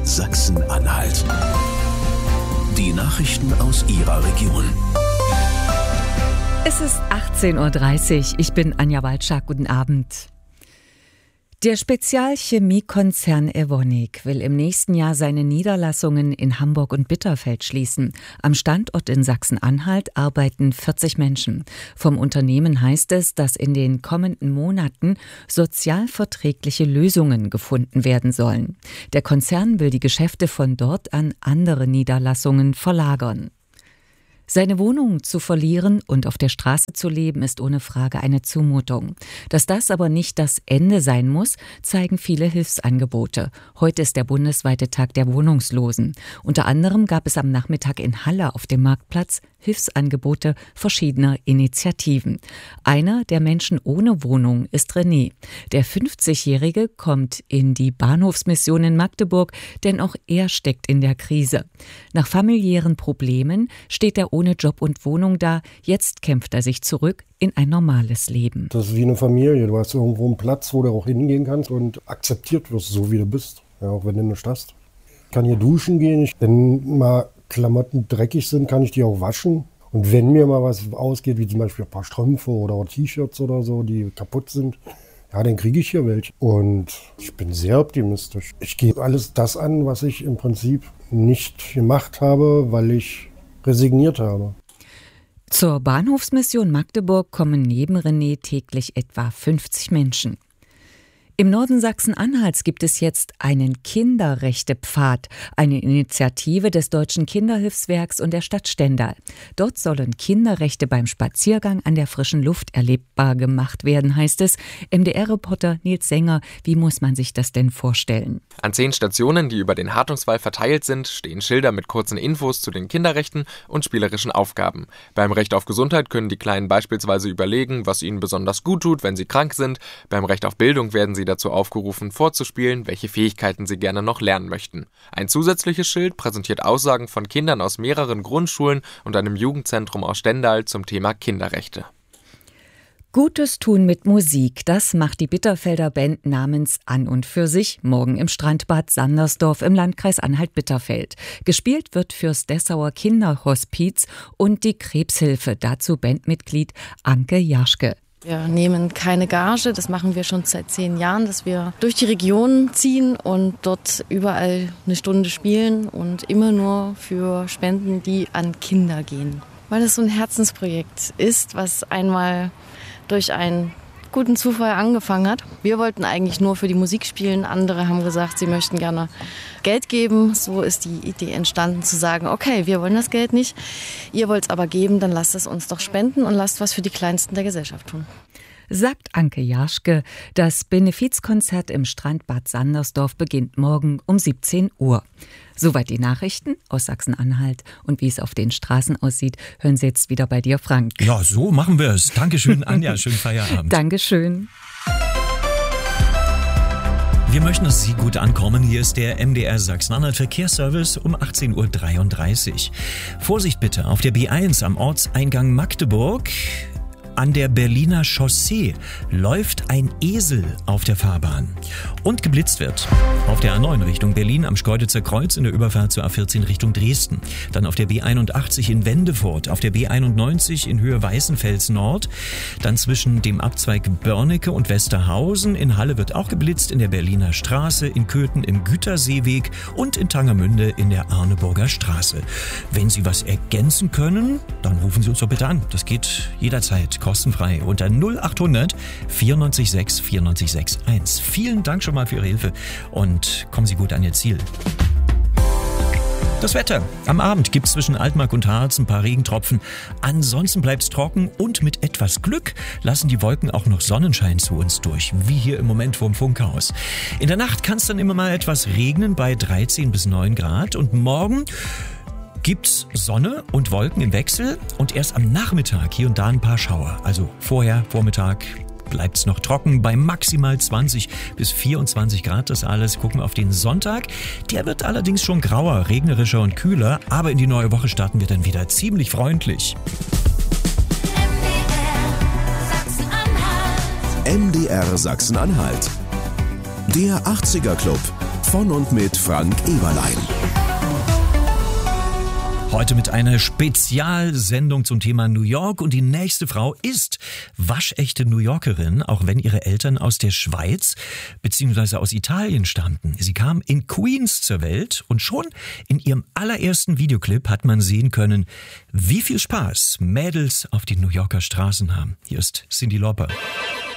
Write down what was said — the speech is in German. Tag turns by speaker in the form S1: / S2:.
S1: Sachsen-Anhalt. Die Nachrichten aus Ihrer Region.
S2: Es ist 18:30 Uhr. Ich bin Anja Walczak. Guten Abend. Der Spezialchemiekonzern Evonik will im nächsten Jahr seine Niederlassungen in Hamburg und Bitterfeld schließen. Am Standort in Sachsen-Anhalt arbeiten 40 Menschen. Vom Unternehmen heißt es, dass in den kommenden Monaten sozialverträgliche Lösungen gefunden werden sollen. Der Konzern will die Geschäfte von dort an andere Niederlassungen verlagern. Seine Wohnung zu verlieren und auf der Straße zu leben, ist ohne Frage eine Zumutung. Dass das aber nicht das Ende sein muss, zeigen viele Hilfsangebote. Heute ist der bundesweite Tag der Wohnungslosen. Unter anderem gab es am Nachmittag in Halle auf dem Marktplatz Hilfsangebote verschiedener Initiativen. Einer der Menschen ohne Wohnung ist René. Der 50-Jährige kommt in die Bahnhofsmission in Magdeburg, denn auch er steckt in der Krise. Nach familiären Problemen steht er ohne Job und Wohnung da. Jetzt kämpft er sich zurück in ein normales Leben.
S3: Das ist wie eine Familie. Du hast irgendwo einen Platz, wo du auch hingehen kannst und akzeptiert wirst, so wie du bist. Ja, auch wenn du nicht hast. Ich kann hier duschen gehen. Wenn mal Klamotten dreckig sind, kann ich die auch waschen. Und wenn mir mal was ausgeht, wie zum Beispiel ein paar Strümpfe oder T-Shirts oder so, die kaputt sind, ja, dann kriege ich hier welche. Und ich bin sehr optimistisch. Ich gehe alles das an, was ich im Prinzip nicht gemacht habe, weil ich resigniert habe.
S2: Zur Bahnhofsmission Magdeburg kommen neben René täglich etwa 50 Menschen. Im Norden Sachsen-Anhalts gibt es jetzt einen Kinderrechtepfad, eine Initiative des Deutschen Kinderhilfswerks und der Stadt Stendal. Dort sollen Kinderrechte beim Spaziergang an der frischen Luft erlebbar gemacht werden, heißt es. MDR-Reporter Nils Sänger, wie muss man sich das denn vorstellen?
S4: An 10 Stationen, die über den Hartungswall verteilt sind, stehen Schilder mit kurzen Infos zu den Kinderrechten und spielerischen Aufgaben. Beim Recht auf Gesundheit können die Kleinen beispielsweise überlegen, was ihnen besonders gut tut, wenn sie krank sind. Beim Recht auf Bildung werden sie dazu aufgerufen, vorzuspielen, welche Fähigkeiten sie gerne noch lernen möchten. Ein zusätzliches Schild präsentiert Aussagen von Kindern aus mehreren Grundschulen und einem Jugendzentrum aus Stendal zum Thema Kinderrechte.
S2: Gutes tun mit Musik, das macht die Bitterfelder Band namens An und für sich morgen im Strandbad Sandersdorf im Landkreis Anhalt-Bitterfeld. Gespielt wird fürs Dessauer Kinderhospiz und die Krebshilfe, dazu Bandmitglied Anke Jaschke.
S5: Wir nehmen keine Gage, das machen wir schon seit 10 Jahren, dass wir durch die Region ziehen und dort überall eine Stunde spielen und immer nur für Spenden, die an Kinder gehen. Weil es so ein Herzensprojekt ist, was einmal durch einen guten Zufall angefangen hat. Wir wollten eigentlich nur für die Musik spielen, andere haben gesagt, sie möchten gerne Geld geben. So ist die Idee entstanden, zu sagen, okay, wir wollen das Geld nicht, ihr wollt es aber geben, dann lasst es uns doch spenden und lasst was für die Kleinsten der Gesellschaft tun.
S2: Sagt Anke Jaschke. Das Benefizkonzert im Strandbad Sandersdorf beginnt morgen um 17 Uhr. Soweit die Nachrichten aus Sachsen-Anhalt. Und wie es auf den Straßen aussieht, hören Sie jetzt wieder bei dir, Frank.
S6: Ja, so machen wir es. Dankeschön, Anja. Schönen Feierabend.
S2: Dankeschön.
S6: Wir möchten, dass Sie gut ankommen. Hier ist der MDR Sachsen-Anhalt Verkehrsservice um 18:33 Uhr. Vorsicht bitte auf der B1 am Ortseingang Magdeburg. An der Berliner Chaussee läuft ein Esel auf der Fahrbahn und geblitzt wird. Auf der A9 Richtung Berlin am Schkeuditzer Kreuz in der Überfahrt zur A14 Richtung Dresden. Dann auf der B81 in Wendefurt, auf der B91 in Höhe Weißenfels Nord. Dann zwischen dem Abzweig Börnecke und Westerhausen. In Halle wird auch geblitzt, in der Berliner Straße, in Köthen im Güterseeweg und in Tangermünde in der Arneburger Straße. Wenn Sie was ergänzen können, dann rufen Sie uns doch bitte an. Das geht jederzeit kostenfrei unter 0800 94 6 94 61. Vielen Dank schon mal für Ihre Hilfe und kommen Sie gut an Ihr Ziel. Das Wetter. Am Abend gibt es zwischen Altmark und Harz ein paar Regentropfen. Ansonsten bleibt es trocken und mit etwas Glück lassen die Wolken auch noch Sonnenschein zu uns durch, wie hier im Moment vorm Funkhaus. In der Nacht kann es dann immer mal etwas regnen bei 13 bis 9 Grad und morgen gibt's Sonne und Wolken im Wechsel und erst am Nachmittag hier und da ein paar Schauer. Also Vormittag bleibt es noch trocken bei maximal 20 bis 24 Grad. Das alles. Gucken wir auf den Sonntag. Der wird allerdings schon grauer, regnerischer und kühler. Aber in die neue Woche starten wir dann wieder ziemlich freundlich.
S1: MDR Sachsen-Anhalt. Der 80er Club. Von und mit Frank Eberlein.
S6: Heute mit einer Spezialsendung zum Thema New York und die nächste Frau ist waschechte New Yorkerin, auch wenn ihre Eltern aus der Schweiz bzw. aus Italien stammten. Sie kam in Queens zur Welt und schon in ihrem allerersten Videoclip hat man sehen können, wie viel Spaß Mädels auf den New Yorker Straßen haben. Hier ist Cyndi Lauper.